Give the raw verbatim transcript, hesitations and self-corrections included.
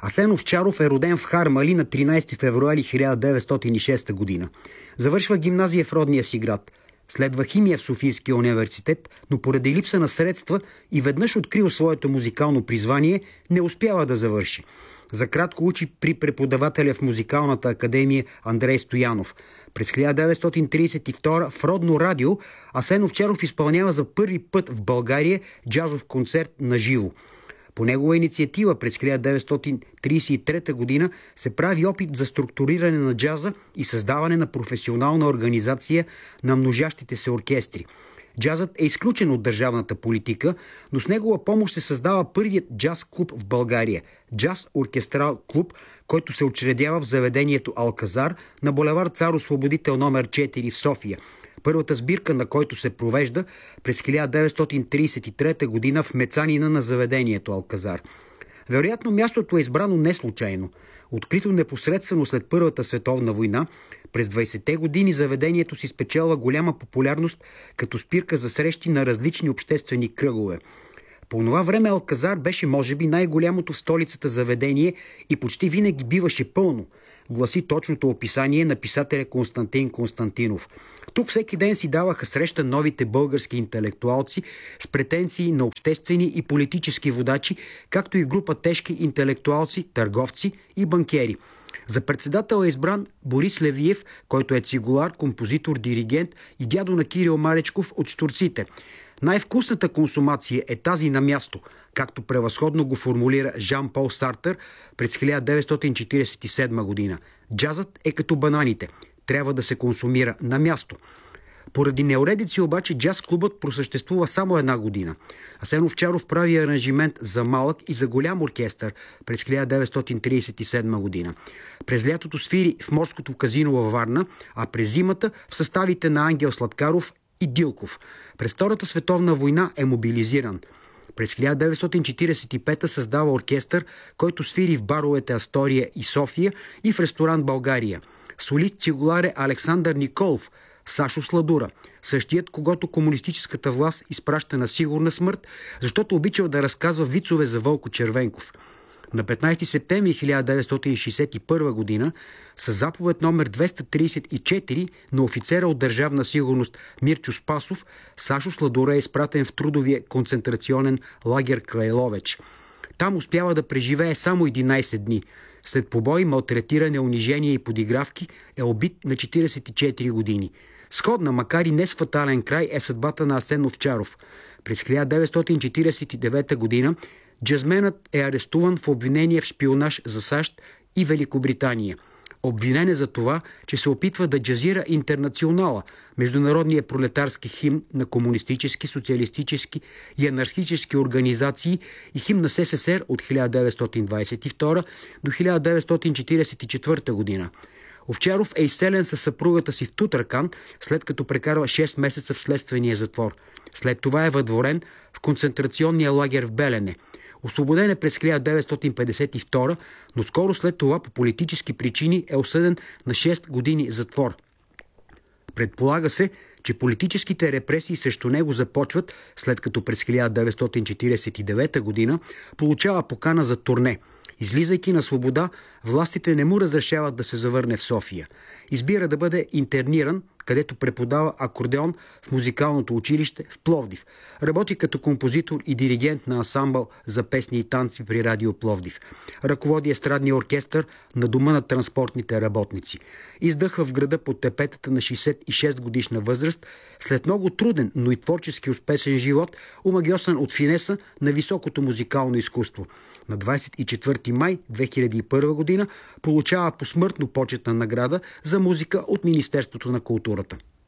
Асен Овчаров е роден в Хармали на тринайсети февруари хиляда деветстотин и шеста година. Завършва гимназия в родния си град. Следва химия в Софийския университет, но поради липса на средства и веднъж открил своето музикално призвание, не успява да завърши. За кратко учи при преподавателя в музикалната академия Андрей Стоянов. През хиляда деветстотин тридесет и втора в Родно радио Асен Овчаров изпълнява за първи път в България джазов концерт на живо. По негова инициатива през хиляда деветстотин тридесет и трета година се прави опит за структуриране на джаза и създаване на професионална организация на множащите се оркестри. Джазът е изключен от държавната политика, но с негова помощ се създава първият джаз клуб в България – Джаз Оркестрал клуб, който се учредява в заведението Алказар на булевард Цар Освободител номер четири в София. Първата сбирка на който се провежда през хиляда деветстотин тридесет и трета година в мецанина на заведението Алказар. Вероятно мястото е избрано не случайно. Открито непосредствено след Първата световна война, през двайсетте години заведението си спечелва голяма популярност като спирка за срещи на различни обществени кръгове. По това време Алказар беше може би най-голямото в столицата заведение и почти винаги биваше пълно, гласи точното описание на писателя Константин Константинов. Тук всеки ден си даваха среща новите български интелектуалци с претенции на обществени и политически водачи, както и група тежки интелектуалци, търговци и банкери. За председател е избран Борис Левиев, който е цигулар, композитор, диригент и дядо на Кирил Маречков от Щурците. Най-вкусната консумация е тази на място, както превъзходно го формулира Жан-Пол Сартър през хиляда деветстотин четиридесет и седма година. Джазът е като бананите. Трябва да се консумира на място. Поради неуредици обаче джаз клубът просъществува само една година. Асен Овчаров прави аранжимент за малък и за голям оркестър през хиляда деветстотин тридесет и седма година. През лятото свири в Морското казино във Варна, а през зимата в съставите на Ангел Сладкаров и Дилков. През Втората световна война е мобилизиран. През хиляда деветстотин четиридесет и пета създава оркестър, който свири в баровете Астория и София и в ресторант България. Солист цигулар е Александър Николов, Сашо Сладура, същият, когото комунистическата власт изпраща на сигурна смърт, защото обичал да разказва вицове за Вълко Червенков. На петнайсети септември хиляда деветстотин шейсет и първа година със заповед номер двеста тридесет и четири на офицера от Държавна сигурност Мирчо Спасов, Сашо Сладура е изпратен в трудовия концентрационен лагер край Ловеч. Там успява да преживее само единайсет дни. След побой, малтретиране, унижение и подигравки е убит на четирийсет и четири години. Сходна, макар и не с фатален край, е съдбата на Асен Овчаров. През хиляда деветстотин четиридесет и девета година джазменът е арестуван в обвинение в шпионаж за САЩ и Великобритания. Обвинен е за това, че се опитва да джазира Интернационала, международния пролетарски химн на комунистически, социалистически и анархически организации и химн на СССР от хиляда деветстотин двайсет и втора до хиляда деветстотин четиридесет и четвърта година. Овчаров е изселен със съпругата си в Тутракан, след като прекарва шест месеца в следствения затвор. След това е въдворен в концентрационния лагер в Белене. Освободен е през хиляда деветстотин петдесет и втора, но скоро след това по политически причини е осъден на шест години затвор. Предполага се, че политическите репресии срещу него започват, след като през хиляда деветстотин четиридесет и девета година получава покана за турне. Излизайки на свобода, властите не му разрешават да се завърне в София. Избира да бъде интерниран, където преподава акордеон в музикалното училище в Пловдив. Работи като композитор и диригент на ансамбъл за песни и танци при Радио Пловдив. Ръководи естрадния оркестър на Дома на транспортните работници. Издъхва в града под тепетата на шейсет и шест годишна възраст, след много труден, но и творчески успешен живот, омагьосан от финеса на високото музикално изкуство. На двайсет и четвърти май две хиляди и първа година получава посмъртно почетна награда за музика от Министерството на културата.